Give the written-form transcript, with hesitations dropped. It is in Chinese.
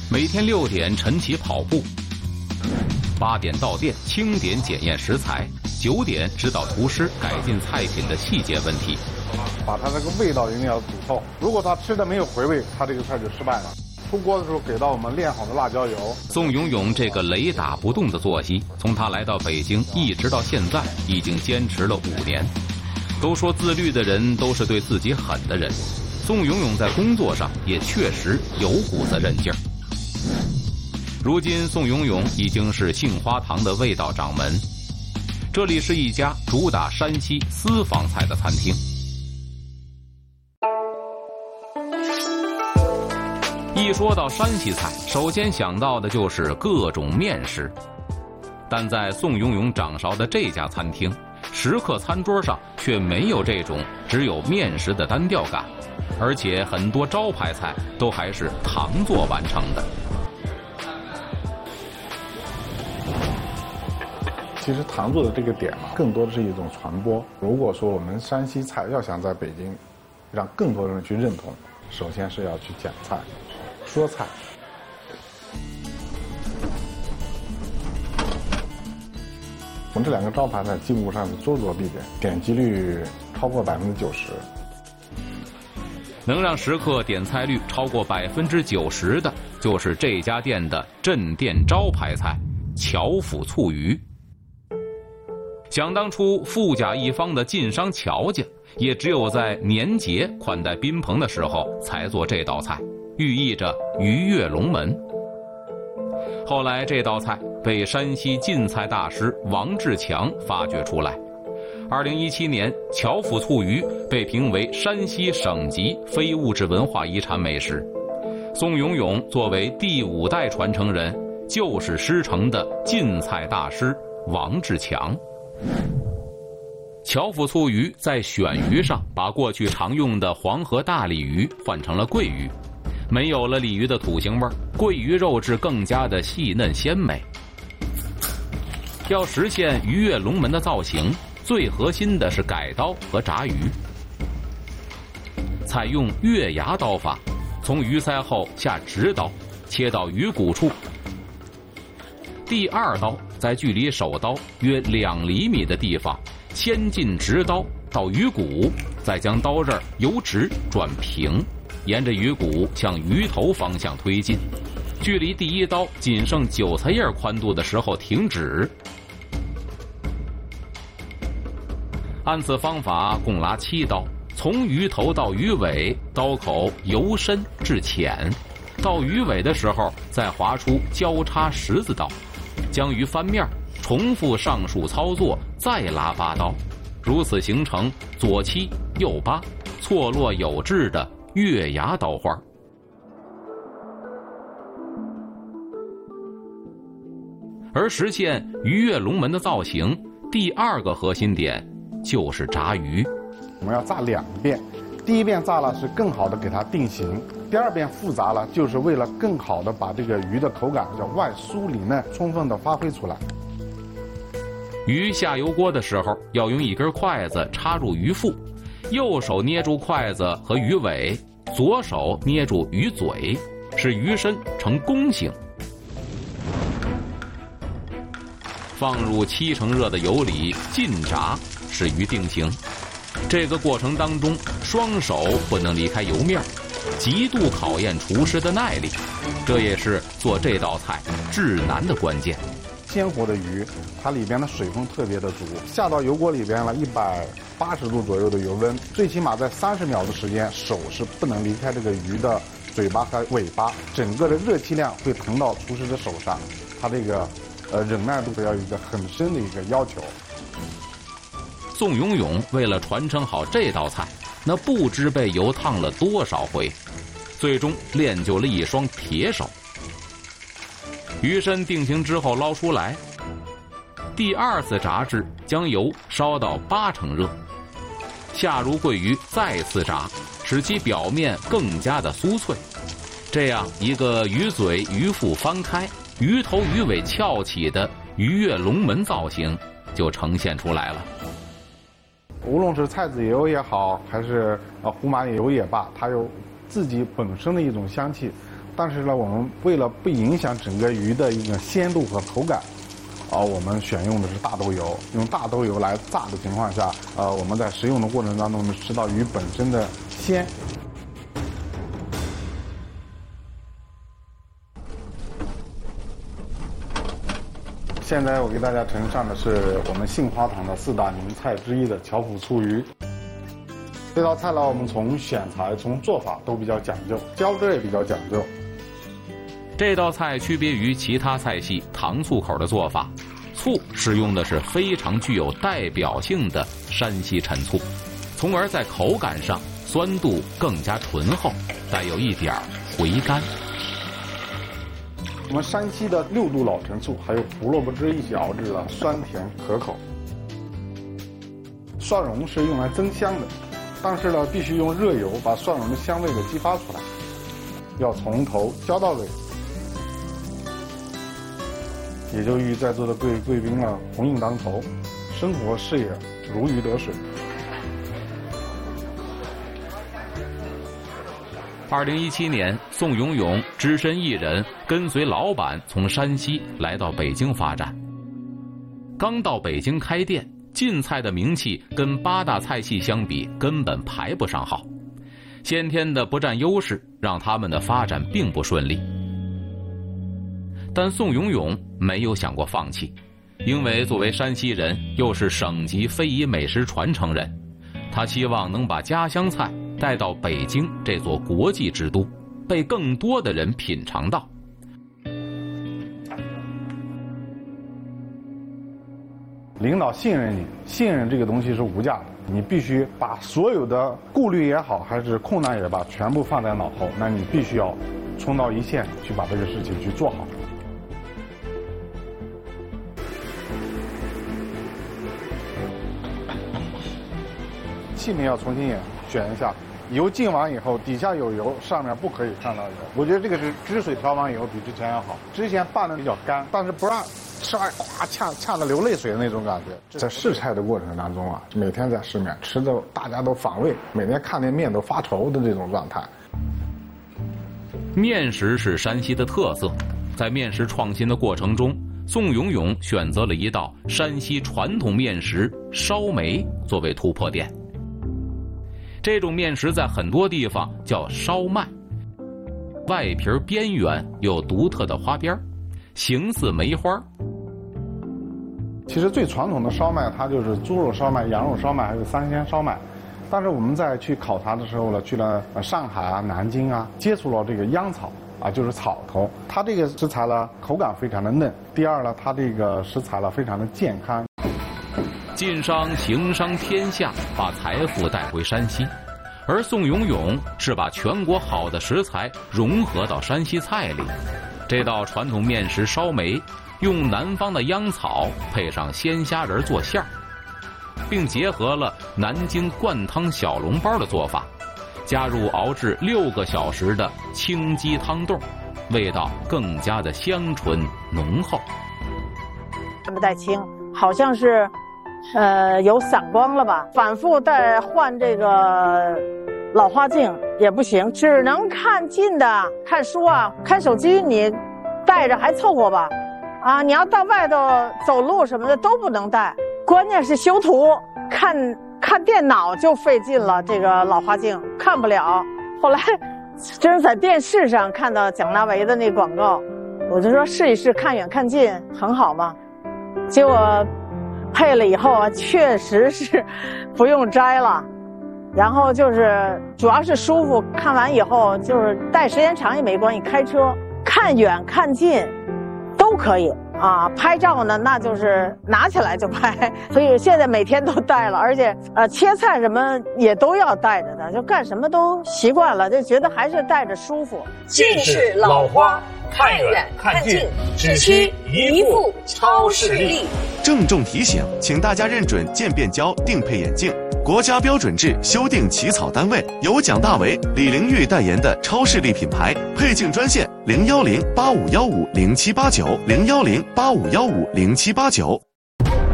每天6点晨起跑步，8点到店清点检验食材，9点指导厨师改进菜品的细节问题。 把它这个味道一定要煮透，如果他吃的没有回味，他这个菜就失败了。出锅的时候给到我们炼好的辣椒油。 宋永永这个雷打不动的作息，从他来到北京一直到现在，已经坚持了5年。都说自律的人都是对自己狠的人，宋永永在工作上也确实有股子韧劲儿。如今宋永永已经是杏花堂的味道掌门，这里是一家主打山西私房菜的餐厅。一说到山西菜，首先想到的就是各种面食，但在宋永永掌勺的这家餐厅，食客餐桌上却没有这种只有面食的单调感，而且很多招牌菜都还是糖做完成的。 其实糖做的这个点嘛，更多的是一种传播。如果说我们山西菜要想在北京让更多人去认同，首先是要去讲菜、说菜。我们这2个招牌菜基本上是桌桌必点，点击率超过90%。 能让食客点菜率超过90%的，就是这家店的镇店招牌菜巧府醋鱼。想当初富甲一方的晋商乔家，也只有在年节款待宾朋的时候才做这道菜，寓意着鱼跃龙门。后来这道菜被山西晋菜大师王志强发掘出来。2017年，巧府醋鱼被评为山西省级非物质文化遗产美食。宋永永作为第5代传承人，就是师承的晋菜大师王志强。巧府醋鱼在选鱼上把过去常用的黄河大鲤鱼换成了桂鱼，没有了鲤鱼的土腥味，桂鱼肉质更加的细嫩鲜美。要实现鱼跃龙门的造型，最核心的是改刀和炸鱼。采用月牙刀法，从鱼鳃后下直刀，切到鱼骨处。第2刀在距离手刀约2厘米的地方，先进直刀到鱼骨，再将刀刃由直转平，沿着鱼骨向鱼头方向推进，距离第1刀仅剩韭菜叶宽度的时候停止。按此方法共拉7刀，从鱼头到鱼尾，刀口由深至浅，到鱼尾的时候再划出交叉十字刀，将鱼翻面，重复上述操作，再拉8刀，如此形成左7右8，错落有致的月牙刀花。而实现鱼跃龙门的造型，第2个核心点就是炸鱼。 我们要炸2遍，第1遍炸了是更好的给它定型，第2遍复炸了就是为了更好的把这个鱼的口感叫外酥里嫩充分的发挥出来。 鱼下油锅的时候，要用1根筷子插入鱼腹，右手捏住筷子和鱼尾，左手捏住鱼嘴，使鱼身呈弓形。放入7成热的油里浸炸，使鱼定型。这个过程当中，双手不能离开油面，极度考验厨师的耐力，这也是做这道菜至难的关键。 鲜活的鱼，它里边的水分特别的足，下到油锅里边了180度左右的油温，最起码在30秒的时间，手是不能离开这个鱼的嘴巴和尾巴，整个的热气量会腾到厨师的手上，它这个忍耐度要有一个很深的一个要求。 宋永永为了传承好这道菜，那不知被油烫了多少回，最终练就了一双铁手。鱼身定型之后捞出来，第2次炸制，将油烧到8成热，下入桂鱼再次炸，使其表面更加的酥脆。这样一个鱼嘴鱼腹翻开，鱼头鱼尾翘起的鱼跃龙门造型就呈现出来了。 无论是菜籽油也好，还是胡麻油也罢，它有自己本身的一种香气， 但是呢，我们为了不影响整个鱼的一个鲜度和口感，我们选用的是大豆油。用大豆油来炸的情况下，我们在食用的过程当中能吃到鱼本身的鲜。现在我给大家呈上的是我们杏花堂的4大名菜之一的巧腐醋鱼。这道菜呢，我们从选材、从做法都比较讲究，浇汁也比较讲究。 这道菜区别于其他菜系糖醋口的做法，醋使用的是非常具有代表性的山西陈醋，从而在口感上酸度更加醇厚，带有一点回甘。 我们山西的6度老陈醋还有胡萝卜汁一起熬制了，酸甜可口。蒜蓉是用来增香的，但是呢，必须用热油把蒜蓉的香味给激发出来，要从头浇到尾。也就寓在座的贵宾呢，鸿运当头，生活事业如鱼得水。 2017年，宋永永只身一人跟随老板从山西来到北京发展。刚到北京开店，晋菜的名气跟8大菜系相比根本排不上号，先天的不占优势让他们的发展并不顺利。但宋永永没有想过放弃，因为作为山西人，又是省级非遗美食传承人，他希望能把家乡菜带到北京这座国际之都，被更多的人品尝到。 领导信任你，信任这个东西是无价的，你必须把所有的顾虑也好，还是困难也罢，全部放在脑后，那你必须要冲到一线去把这个事情去做好。器皿要重新选一下，油浸完以后，底下有油，上面不可以看到油。我觉得这个是汁水调完以后比之前要好。之前拌的比较干，但是不让吃完咵呛得流泪水的那种感觉。在试菜的过程当中啊，每天在市面吃的大家都反胃，每天看那面都发愁的这种状态。 面食是山西的特色，在面食创新的过程中，宋永永选择了一道山西传统面食烧梅作为突破点。这种面食在很多地方叫烧麦，外皮边缘有独特的花边，形似梅花。 其实最传统的烧麦，它就是猪肉烧麦、羊肉烧麦，还有3鲜烧麦。但是我们在去考察的时候呢，去了上海啊、南京啊，接触了这个秧草啊，就是草头。它这个食材呢，口感非常的嫩。第二呢，它这个食材呢，非常的健康。 晋商行商天下，把财富带回山西，而宋永永是把全国好的食材融合到山西菜里。这道传统面食烧梅，用南方的秧草配上鲜虾仁做馅儿，并结合了南京灌汤小笼包的做法，加入熬制6个小时的清鸡汤冻，味道更加的香醇浓厚。 看不太清，好像是有散光了吧，反复再换这个老花镜也不行，只能看近的，看书啊，看手机你带着还凑合吧，啊，你要到外头走路什么的都不能带，关键是修图，看电脑就费劲了，这个老花镜看不了。后来真是在电视上看到蒋大为的那广告，我就说试一试，看远看近很好嘛，结果配了以后啊，确实是不用摘了，然后就是主要是舒服，看完以后就是戴时间长也没关系，开车看远看近都可以啊。拍照呢，那就是拿起来就拍，所以现在每天都带了，而且切菜什么也都要带着的，就干什么都习惯了，就觉得还是带着舒服。 近视老花，看远看近，只需一副超视力。 郑重提醒，请大家认准渐变焦定配眼镜，国家标准制修订起草单位，由蒋大为、李玲玉代言的超视力品牌，配镜专线01085150789，01085150789。